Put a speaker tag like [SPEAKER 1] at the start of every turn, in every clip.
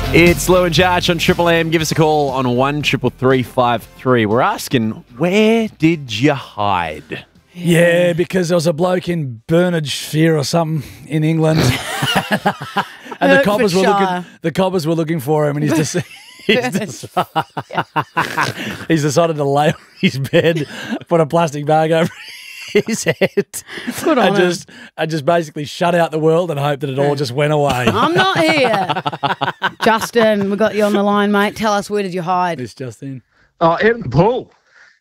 [SPEAKER 1] It's Lou and Jarch on Triple M. Give us a call on 133353. We're asking, where did you hide?
[SPEAKER 2] Yeah, because there was a bloke in Bernardshire or something in England, and the coppers were looking for him, and he's decided to lay on his bed, put a plastic bag over his head, and just basically shut out the world and hope that it all just went away.
[SPEAKER 3] I'm not here. Justin, we got you on the line, mate. Tell us, where did you hide?
[SPEAKER 2] It's Justin.
[SPEAKER 4] Oh, in the pool.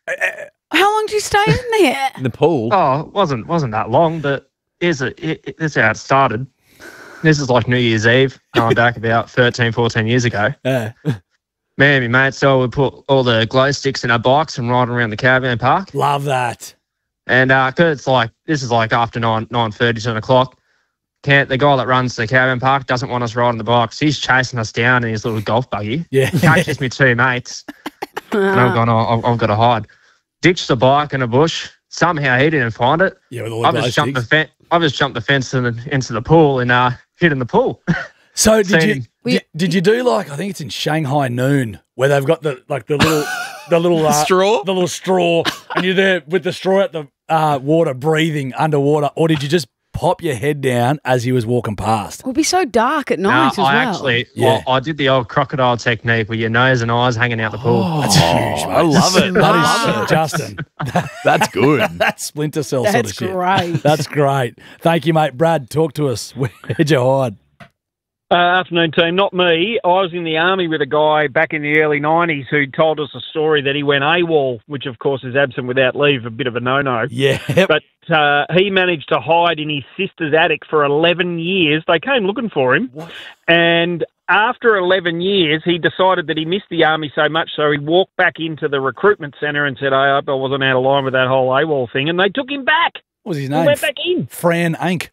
[SPEAKER 3] How long did you stay in there?
[SPEAKER 1] In the pool?
[SPEAKER 4] Oh, it wasn't that long, but this is how it started. This is like New Year's Eve, going back about 13, 14 years ago.
[SPEAKER 2] Yeah.
[SPEAKER 4] Me and my mate, so we put all the glow sticks in our bikes and ride around the caravan park.
[SPEAKER 2] Love that.
[SPEAKER 4] And cause this is like after 9:30, 10 o'clock. The guy that runs the caravan park doesn't want us riding the bikes. He's chasing us down in his little golf buggy.
[SPEAKER 2] Yeah.
[SPEAKER 4] Catches me two mates. And I've gone, I've got to hide. Ditched the bike in a bush. Somehow he didn't find it.
[SPEAKER 2] Yeah, with all the
[SPEAKER 4] I've just jumped the fence into the pool and hid in the pool.
[SPEAKER 2] So did you do like, I think it's in Shanghai Noon, where they've got the little
[SPEAKER 1] straw?
[SPEAKER 2] The little straw, and you're there with the straw at the water, breathing underwater, or did you just pop your head down as he was walking past?
[SPEAKER 3] It would be so dark at night as well.
[SPEAKER 4] I did the old crocodile technique with your nose and eyes hanging out the pool.
[SPEAKER 2] That's huge, mate.
[SPEAKER 1] I love it.
[SPEAKER 2] That is Justin.
[SPEAKER 1] That's good.
[SPEAKER 2] That's Splinter Cell sort of
[SPEAKER 3] That's
[SPEAKER 2] shit.
[SPEAKER 3] great.
[SPEAKER 2] That's great. Thank you, mate. Brad, talk to us. Where'd you hide?
[SPEAKER 5] Afternoon, team. Not me. I was in the army with a guy back in the early 90s who told us a story that he went AWOL, which, of course, is absent without leave, a bit of a no-no.
[SPEAKER 2] Yeah.
[SPEAKER 5] But he managed to hide in his sister's attic for 11 years. They came looking for him.
[SPEAKER 2] What?
[SPEAKER 5] And after 11 years, he decided that he missed the army so much, so he walked back into the recruitment centre and said, I hope I wasn't out of line with that whole AWOL thing. And they took him back.
[SPEAKER 2] What was his
[SPEAKER 5] He
[SPEAKER 2] name?
[SPEAKER 5] went back in.
[SPEAKER 2] Fran Ank.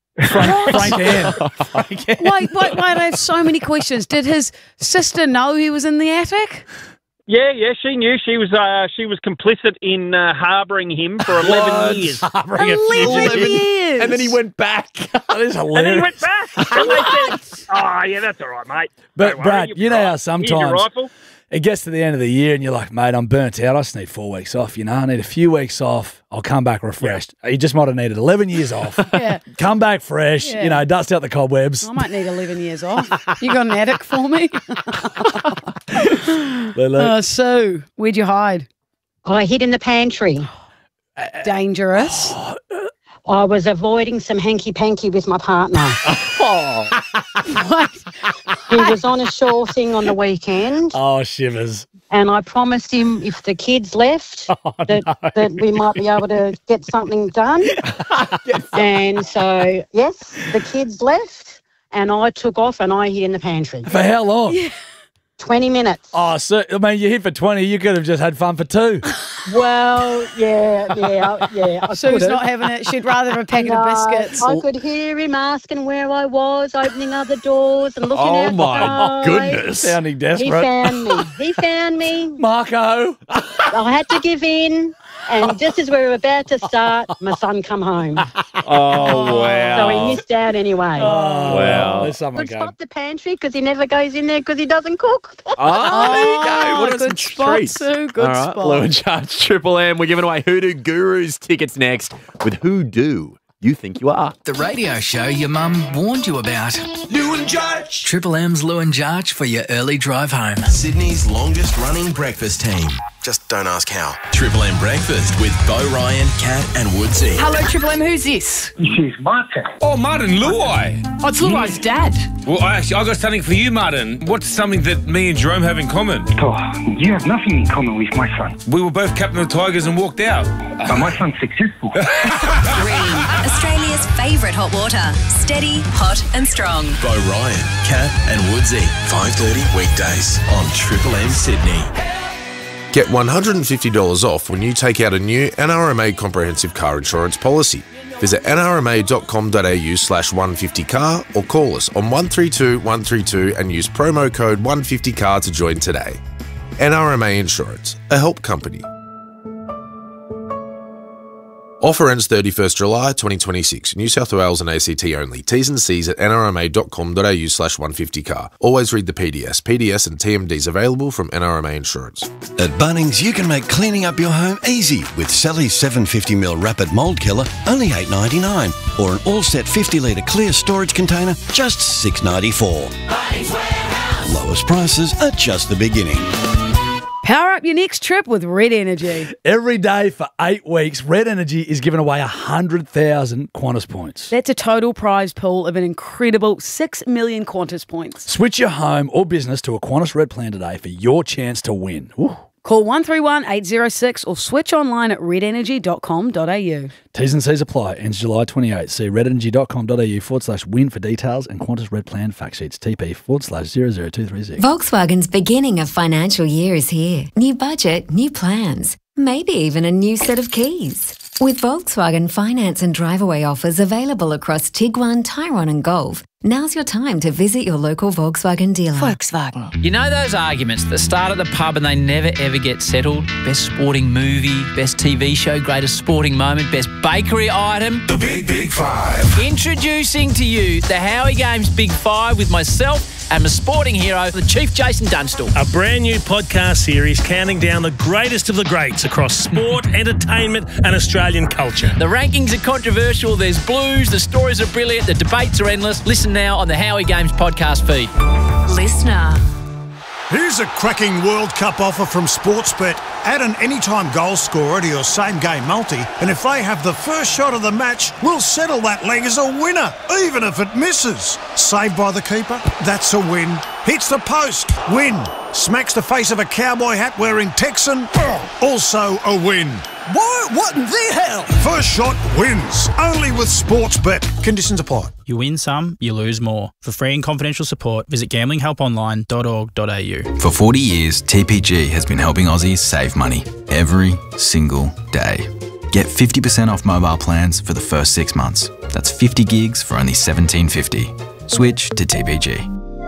[SPEAKER 2] Frank Ann.
[SPEAKER 3] Wait, I have so many questions. Did his sister know he was in the attic?
[SPEAKER 5] Yeah, she knew. She was complicit in harbouring him for 11 years.
[SPEAKER 3] 11 years.
[SPEAKER 1] And then he went back.
[SPEAKER 2] That is hilarious.
[SPEAKER 5] And then he went back. And they said, oh, yeah, that's all right, mate.
[SPEAKER 2] But,
[SPEAKER 5] Don't worry,
[SPEAKER 2] Brad,
[SPEAKER 5] you'll
[SPEAKER 2] you
[SPEAKER 5] be
[SPEAKER 2] know
[SPEAKER 5] right.
[SPEAKER 2] how
[SPEAKER 5] Here's your
[SPEAKER 2] sometimes
[SPEAKER 5] rifle.
[SPEAKER 2] it gets to the end of the year and you're like, mate, I'm burnt out. I just need 4 weeks off. I need a few weeks off. I'll come back refreshed. You just might have needed 11 years off.
[SPEAKER 3] Yeah.
[SPEAKER 2] Come back fresh,
[SPEAKER 3] Yeah.
[SPEAKER 2] Dust out the cobwebs.
[SPEAKER 3] I might need 11 years off. You got an attic for me? Sue, where'd you hide?
[SPEAKER 6] I hid in the pantry.
[SPEAKER 3] Dangerous.
[SPEAKER 6] I was avoiding some hanky-panky with my partner.
[SPEAKER 3] What?
[SPEAKER 6] He was on a shore thing on the weekend,
[SPEAKER 2] Oh, shivers.
[SPEAKER 6] and I promised him if the kids left that we might be able to get something done. And so, yes, the kids left, and I took off and I hid in the pantry.
[SPEAKER 2] For how long?
[SPEAKER 6] 20 minutes.
[SPEAKER 2] Oh, so, you hit for 20. You could have just had fun for 2.
[SPEAKER 6] Well, yeah. I
[SPEAKER 3] Sue's
[SPEAKER 6] could've.
[SPEAKER 3] not having it. She'd rather have a packet of biscuits.
[SPEAKER 6] I could hear him asking where I was, opening other doors and looking
[SPEAKER 1] Oh,
[SPEAKER 6] out
[SPEAKER 1] my goodness.
[SPEAKER 2] Sounding
[SPEAKER 6] He
[SPEAKER 2] desperate.
[SPEAKER 6] found me.
[SPEAKER 2] Marco.
[SPEAKER 6] I had to give in, and just as we were about to start, my son come home.
[SPEAKER 1] Oh, wow.
[SPEAKER 6] So he missed out anyway.
[SPEAKER 2] Oh,
[SPEAKER 1] Wow.
[SPEAKER 2] There's someone
[SPEAKER 6] Good
[SPEAKER 2] going.
[SPEAKER 6] spot the pantry because he never goes in there because he doesn't cook.
[SPEAKER 1] Oh, there you go. What a
[SPEAKER 3] good spot,
[SPEAKER 1] treat.
[SPEAKER 3] Sue. Good
[SPEAKER 1] All right,
[SPEAKER 3] spot.
[SPEAKER 1] Lou and Jarch, Triple M. We're giving away Hoodoo Gurus tickets next with Who Do You Think You Are?
[SPEAKER 7] The radio show your mum warned you about.
[SPEAKER 8] Lou and Jarch.
[SPEAKER 7] Triple M's Lou and Jarch for your early drive home.
[SPEAKER 8] Sydney's longest running breakfast team. Just don't ask how. Triple M Breakfast with Bo Ryan, Kat and Woodsy.
[SPEAKER 9] Hello, Triple M. Who's this?
[SPEAKER 10] She's Martin.
[SPEAKER 11] Oh, Martin, Luai.
[SPEAKER 9] Oh, it's Luai's dad.
[SPEAKER 11] Well, I got something for you, Martin. What's something that me and Jerome have in common?
[SPEAKER 10] Oh, you have nothing in common with my son.
[SPEAKER 11] We were both captain of the Tigers and walked out.
[SPEAKER 10] But my son's successful.
[SPEAKER 12] Green, Australia's favourite hot water. Steady, hot and strong.
[SPEAKER 8] Bo Ryan, Kat and Woodsy. 5:30 weekdays on Triple M Sydney.
[SPEAKER 13] Get $150 off when you take out a new NRMA comprehensive car insurance policy. Visit nrma.com.au/150car or call us on 132 132 and use promo code 150car to join today. NRMA Insurance, a help company. Offer ends 31st July 2026. New South Wales and ACT only. T's and C's at nrma.com.au/150car. Always read the PDS. PDS and TMDs available from NRMA Insurance.
[SPEAKER 14] At Bunnings, you can make cleaning up your home easy with Sally's 750ml Rapid Mould Killer, only $8.99. Or an all-set 50-litre clear storage container, just $6.94.
[SPEAKER 15] Bunnings Warehouse.
[SPEAKER 14] Lowest prices are just the beginning.
[SPEAKER 3] Power up your next trip with Red Energy.
[SPEAKER 2] Every day for 8 weeks, Red Energy is giving away 100,000 Qantas points.
[SPEAKER 3] That's a total prize pool of an incredible 6 million Qantas points.
[SPEAKER 2] Switch your home or business to a Qantas Red plan today for your chance to win. Woo.
[SPEAKER 3] Call 131 806 or switch online at redenergy.com.au.
[SPEAKER 2] T's and C's apply. Ends July 28. See redenergy.com.au/win for details and Qantas Red Plan fact sheets. TP/00236.
[SPEAKER 16] Volkswagen's beginning of financial year is here. New budget, new plans, maybe even a new set of keys. With Volkswagen finance and drive-away offers available across Tiguan, Tyrone and Golf, now's your time to visit your local Volkswagen dealer.
[SPEAKER 17] Volkswagen. You know those arguments that start at the pub and they never ever get settled? Best sporting movie, best TV show, greatest sporting moment, best bakery item.
[SPEAKER 15] The Big Five.
[SPEAKER 17] Introducing to you the Howie Games Big Five with myself and my sporting hero, the Chief Jason Dunstall.
[SPEAKER 18] A brand new podcast series counting down the greatest of the greats across sport, entertainment and Australian culture.
[SPEAKER 17] The rankings are controversial, there's blues, the stories are brilliant, the debates are endless. Listen now on the Howie Games podcast feed.
[SPEAKER 16] Listener.
[SPEAKER 19] Here's a cracking World Cup offer from Sportsbet. Add an anytime goal scorer to your same-game multi, and if they have the first shot of the match, we'll settle that leg as a winner, even if it misses. Saved by the keeper? That's a win. Hits the post? Win. Smacks the face of a cowboy hat wearing Texan? Also a win. What in the hell? First shot wins. Only with Sportsbet. Conditions apply.
[SPEAKER 20] You win some, you lose more. For free and confidential support, visit gamblinghelponline.org.au.
[SPEAKER 21] For 40 years, TPG has been helping Aussies save money every single day. Get 50% off mobile plans for the first 6 months. That's 50 gigs for only $17.50. Switch to TPG.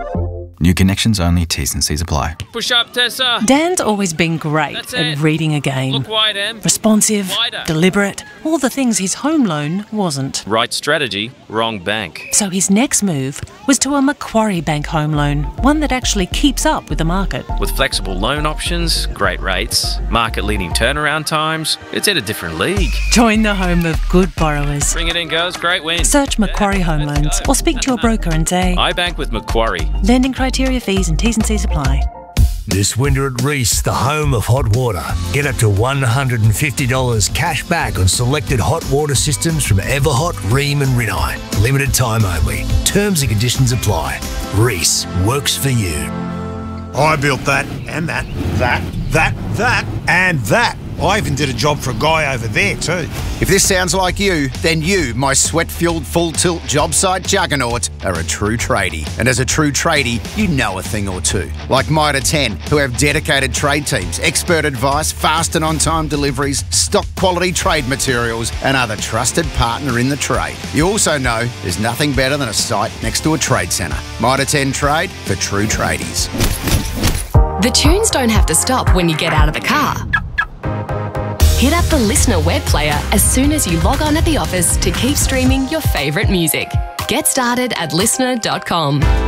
[SPEAKER 21] New connections only, T's and C's apply.
[SPEAKER 22] Push up, Tessa.
[SPEAKER 23] Dan's always been great at reading a game.
[SPEAKER 22] Look wide, Em.
[SPEAKER 23] Responsive,
[SPEAKER 22] Wider.
[SPEAKER 23] deliberate, all the things his home loan wasn't.
[SPEAKER 22] Right strategy, wrong bank.
[SPEAKER 23] So his next move was to a Macquarie Bank home loan, one that actually keeps up with the market.
[SPEAKER 22] With flexible loan options, great rates, market-leading turnaround times, it's at a different league.
[SPEAKER 23] Join the home of good borrowers.
[SPEAKER 22] Bring it in, girls. Great win.
[SPEAKER 23] Search Macquarie Home Loans or speak to your broker and say,
[SPEAKER 22] I bank with Macquarie.
[SPEAKER 23] lending criteria, fees and T's and C's apply.
[SPEAKER 24] This winter at Reese, the home of hot water. Get up to $150 cash back on selected hot water systems from Everhot, Rheem and Rinnai. Limited time only. Terms and conditions apply. Reese works for you.
[SPEAKER 19] I built that, and that, and that. I even did a job for a guy over there too.
[SPEAKER 25] If this sounds like you, then you, my sweat-fueled full-tilt job site juggernaut, are a true tradie. And as a true tradie, you know a thing or two. Like Mitre 10, who have dedicated trade teams, expert advice, fast and on-time deliveries, stock quality trade materials, and other trusted partner in the trade. You also know there's nothing better than a site next to a trade centre. Mitre 10 Trade for true tradies.
[SPEAKER 26] The tunes don't have to stop when you get out of the car. Hit up the Listener web player as soon as you log on at the office to keep streaming your favourite music. Get started at listener.com.